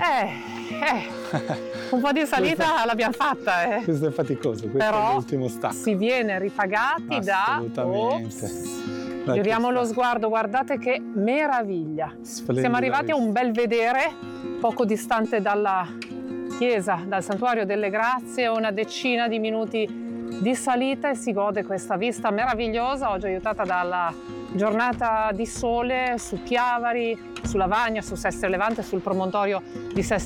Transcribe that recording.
un po' di salita l'abbiamo fatta. Questo è faticoso, questo però è l'ultimo stacco. si viene ripagati Assolutamente. Giriamo lo sguardo, guardate che meraviglia. Siamo arrivati a un bel vedere, poco distante dalla chiesa, dal Santuario delle Grazie, una decina di minuti di salita e si gode questa vista meravigliosa, oggi aiutata dalla giornata di sole su Chiavari, su Lavagna, su Sestri Levante, sul promontorio di Sestri